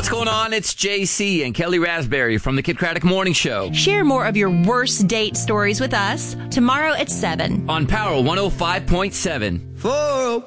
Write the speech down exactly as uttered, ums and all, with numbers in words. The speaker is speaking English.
What's going on? It's J C and Kelly Raspberry from the Kid Craddock Morning Show. Share more of your worst date stories with us tomorrow at seven on Power one oh five point seven. four